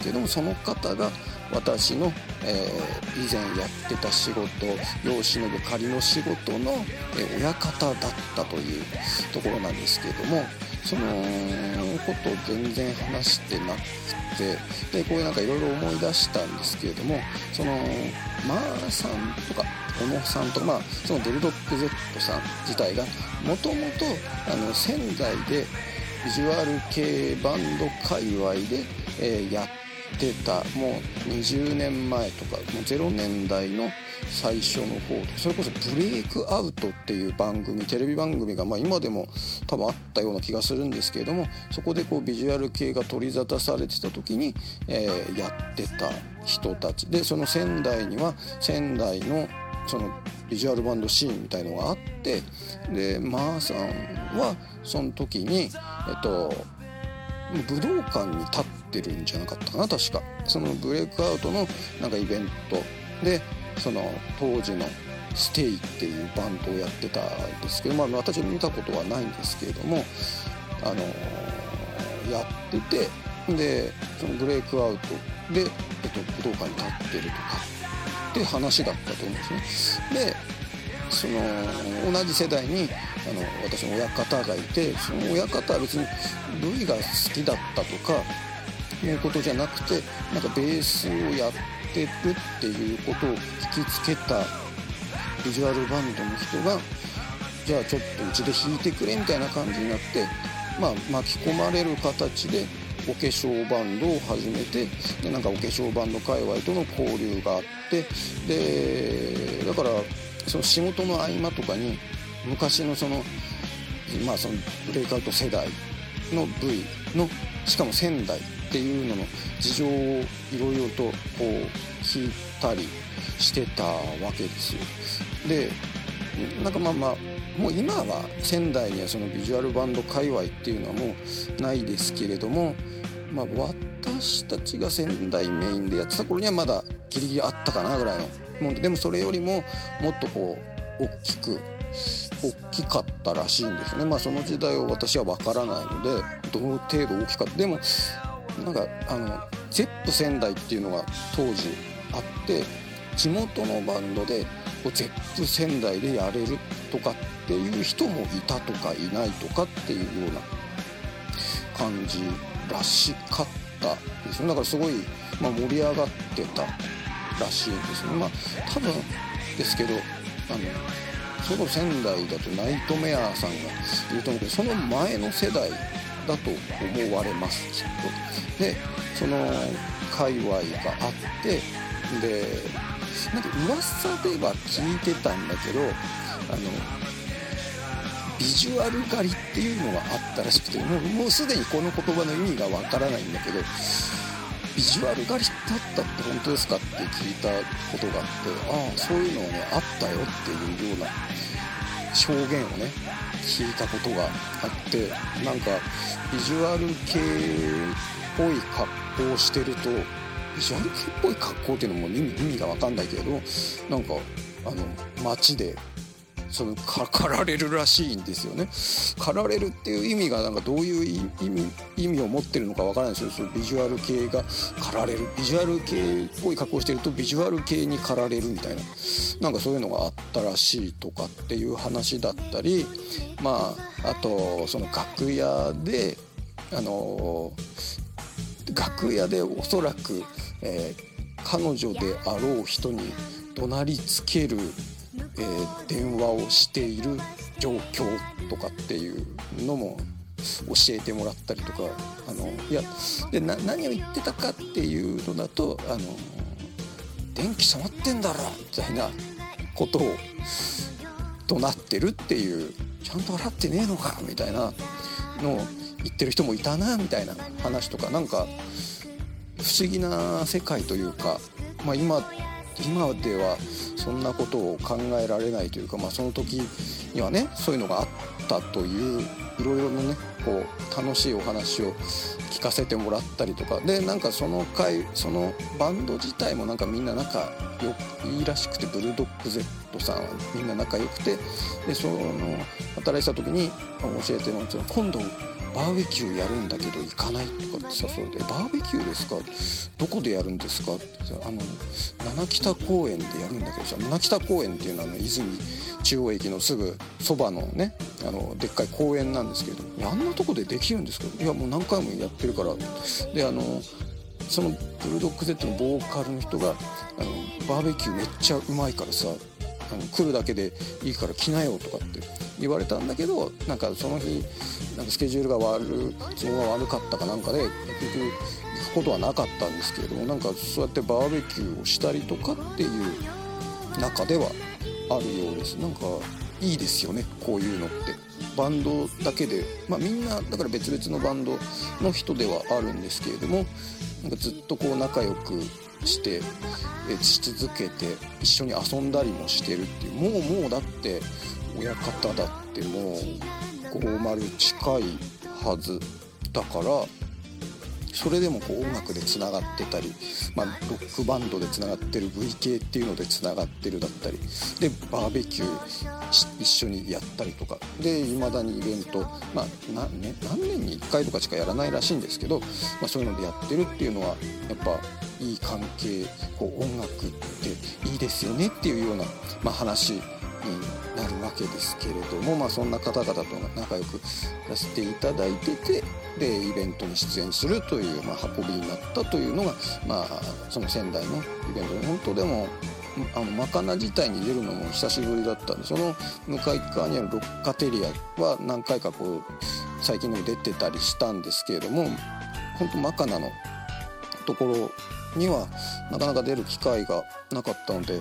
けども、その方が私の、以前やってた仕事、世を忍ぶ仮の仕事の、親方だったというところなんですけれども、そのことを全然話してなくて、でこういうなんかいろいろ思い出したんですけれども、そのマーさんとか小野さんとか、そのブルドッグ Z さん自体がもともと仙台でビジュアル系バンド界隈で、やってた、もう20年前とかもう0年代の最初の方とか、それこそブレイクアウトっていう番組、テレビ番組が今でも多分あったような気がするんですけれども、そこでこうビジュアル系が取り沙汰されてた時に、やってた人たちで、その仙台には仙台のそのビジュアルバンドシーンみたいのがあって、でマーさんはその時に武道館に立ってるんじゃなかったかな、確か。そのブレイクアウトのなんかイベントで、その当時のステイっていうバンドをやってたんですけど、私は見たことはないんですけれども、やってて、でそのブレイクアウトで、武道館に立ってるとかって話だったと思うんですね。でその同じ世代に私の親方がいて、その親方は別に V が好きだったとかいうことじゃなくて、なんかベースをやってるっていうことを引きつけたビジュアルバンドの人が、じゃあちょっとうちで弾いてくれみたいな感じになって、巻き込まれる形でお化粧バンドを始めて、でなんかお化粧バンド界隈との交流があって、でだからその仕事の合間とかに昔のそのブレイクアウト世代の V の、しかも仙台っていうのの事情をいろいろとこう聞いたりしてたわけですよ。でなんかもう今は仙台にはそのビジュアルバンド界隈っていうのはもうないですけれども、私たちが仙台メインでやってた頃にはまだギリギリあったかなぐらいのもんで、でもそれよりももっとこう大きかったらしいんですね。その時代は私は分からないので、どの程度大きかった。でもなんかゼップ仙台っていうのが当時あって、地元のバンドでゼップ仙台でやれるとかっていう人もいたとかいないとかっていうような感じらしかったですね。だからすごい、盛り上がってたらしいんですね。多分ですけどそれこそ仙台だとナイトメアさんがいると思うけど、その前の世代だと思われます、きっと。でその界隈があって、でなんか噂では聞いてたんだけど、ビジュアル狩りっていうのがあったらしくて、もうすでにこの言葉の意味がわからないんだけど、ビジュアル狩りだったって本当ですかって聞いたことがあって、そういうのがねあったよっていうような証言をね聞いたことがあって、なんかビジュアル系っぽい格好をしてると、ビジュアル系っぽい格好っていうのも意味が分かんないけれど、なんか街で狩られるらしいんですよね。狩られるっていう意味がなんかどういう意味を持ってるのかわからないですよ。そのビジュアル系が狩られる、ビジュアル系っぽい格好してるとビジュアル系に狩られるみたいな、なんかそういうのがあったらしいとかっていう話だったり、あとその楽屋でおそらく、彼女であろう人に怒鳴りつける電話をしている状況とかっていうのも教えてもらったりとか、で何を言ってたかっていうのだと、電気染まってんだろみたいなことを怒鳴ってるっていう、ちゃんと洗ってねえのかみたいなのを言ってる人もいたなみたいな話とか、なんか不思議な世界というか、今ではそんなことを考えられないというか、その時にはねそういうのがあったという、いろいろなねこう楽しいお話を聞かせてもらったりとかで、なんかそのバンド自体もなんかみんな仲いいらしくて、ブルドッグ Z さんはみんな仲良くて、で働いてた時に教えてもらって、今度バーベキューやるんだけど行かないとかって誘われて、バーベキューですか、どこでやるんですかって、七北公園でやるんだけどさ、七北公園っていうのは泉中央駅のすぐそばのねでっかい公園なんですけど、あんなとこでできるんですか、いやもう何回もやってるから。でそのブルドッグ Z のボーカルの人がバーベキューめっちゃうまいからさ、来るだけでいいから来なよとかって言われたんだけど、なんかその日なんかスケジュールが都合が悪かったかなんかで結局行くことはなかったんですけれども、なんかそうやってバーベキューをしたりとかっていう中ではあるようです。なんかいいですよね、こういうのって。バンドだけで、みんなだから別々のバンドの人ではあるんですけれども、なんかずっとこう仲良くしてし続けて一緒に遊んだりもしてるっていう、もうだって親方だってもう50近いはずだから、それでもこう音楽でつながってたり、ロックバンドでつながってる VK っていうのでつながってるだったりで、バーベキュー一緒にやったりとかで、未だにイベント、何年に1回とかしかやらないらしいんですけど、そういうのでやってるっていうのはやっぱいい関係、こう音楽っていいですよねっていうような、話になるわけですけれども、そんな方々と仲良くさせていただいてて、でイベントに出演するという、運びになったというのが、その仙台のイベントで、本当でもマカナ自体に出るのも久しぶりだったんで、その向かい側にあるロッカテリアは何回かこう最近でも出てたりしたんですけれども、本当マカナのところにはなかなか出る機会がなかったので、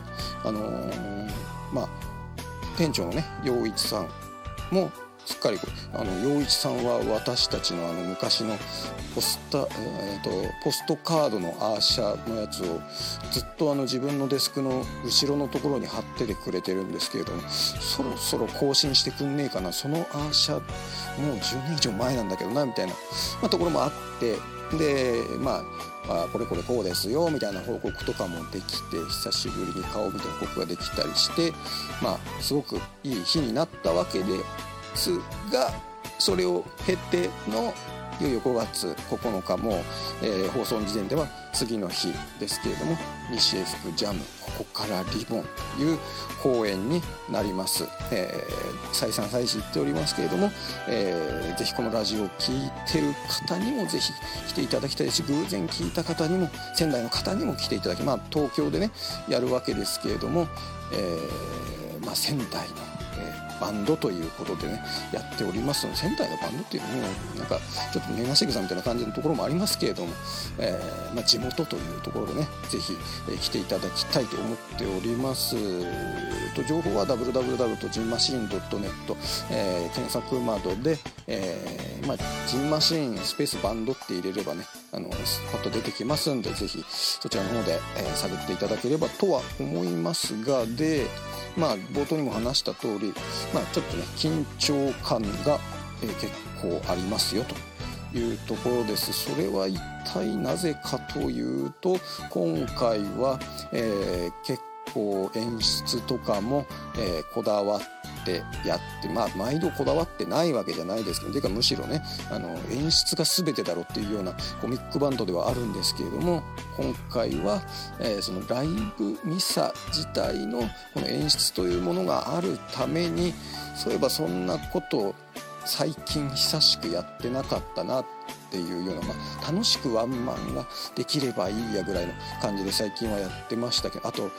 店長のね陽一さんもすっかり陽一さんは私たちの昔のポストカードのアーシャのやつをずっと自分のデスクの後ろのところに貼っててくれてるんですけれども、そろそろ更新してくんねえかな、そのアーシャもう10年以上前なんだけどなみたいな、ところもあって、でこれこうですよみたいな報告とかもできて、久しぶりに顔見て報告ができたりして、すごくいい日になったわけですが、それを経てのいよいよ5月9日も、放送の時点では次の日ですけれども、西英福ジャムここからリボンという公演になります。再三再四言っておりますけれども、ぜひこのラジオを聴いてる方にもぜひ来ていただきたいし、偶然聞いた方にも仙台の方にも来ていただき、東京でねやるわけですけれども、仙台のバンドということでねやっておりますので、仙台のバンドっていうのもなんかちょっとネガシグさんみたいな感じのところもありますけれども、地元というところでねぜひ、来ていただきたいと思っております。情報は www.jinmachine.net、検索窓で、ジンマシーンスペースバンドって入れればねパッと出てきますんで、ぜひそちらの方で、探っていただければとは思いますが、で冒頭にも話した通り、ちょっとね緊張感が、結構ありますよというところです。それは一体なぜかというと、今回は、結構演出とかも、こだわってやって、毎度こだわってないわけじゃないですけど、てかむしろね演出が全てだろうっていうようなコミックバンドではあるんですけれども、今回は、そのライブミサ自体のこの演出というものがあるために、そういえばそんなことを最近久しくやってなかったなっていうような、楽しくワンマンができればいいやぐらいの感じで最近はやってましたけど、あと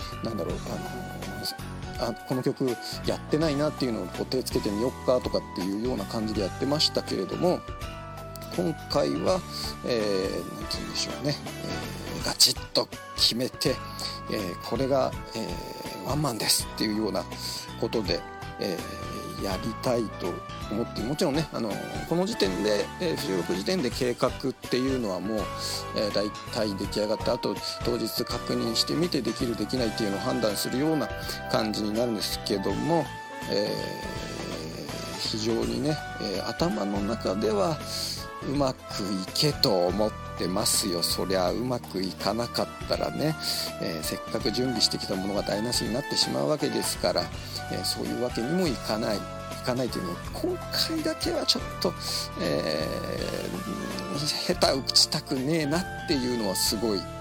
この曲やってないなっていうのを手つけてみよっかとかっていうような感じでやってましたけれども、今回はなんて言うんでしょうね、ガチッと決めて、これが、ワンマンですっていうようなことで、やりたいと思って、もちろんねこの時点で、収録時点で計画っていうのはもう、大体出来上がって、あと当日確認してみてできるできないっていうのを判断するような感じになるんですけども、非常にね、頭の中ではうまくいけと思ってますよ。そりゃうまくいかなかったらね、せっかく準備してきたものが台無しになってしまうわけですから、そういうわけにもいかない。 かないというのは、今回だけはちょっと、下手打ちたくねえなっていうのはすごい